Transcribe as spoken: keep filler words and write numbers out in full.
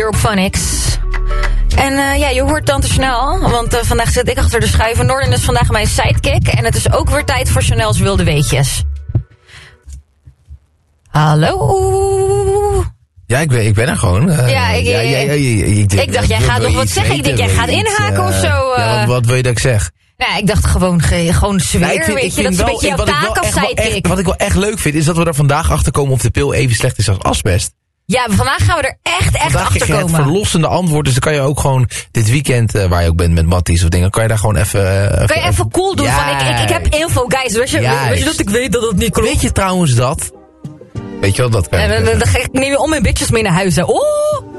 op Phonics. En uh, ja, je hoort Tante Chanel, want uh, vandaag zit ik achter de schuif. Noorden is vandaag mijn sidekick. En het is ook weer tijd voor Chanel's Wilde Weetjes. Hallo? Ja, ik ben, ik ben er gewoon. Uh, ja, ik, ja, ja, ja, ja, ik, ik dacht, jij gaat nog wat zeggen. Ik denk, jij gaat inhaken uh, of zo. Uh. Ja, wat, wat wil je dat ik zeg? Nou, ik dacht gewoon, gewoon sfeer, nou, vind, weet je. Dat is een beetje jouw taak als sidekick. Wat ik wel echt leuk vind, is dat we er vandaag achter komen of de pil even slecht is als asbest. Ja, vandaag gaan we er echt, echt vandaag achter komen. Het verlossende antwoord, dus dan kan je ook gewoon dit weekend, uh, waar je ook bent met Matties of dingen, kan je daar gewoon even... Uh, kan je even cool doen, ja, van ik, ik, ik heb info, guys. Weet je, ja, weet je dat ik weet dat het niet klopt? Weet je trouwens dat? Weet je wel, dat kan je. En dan, dan, dan neem je om mijn bitches mee naar huis, hè. Oh!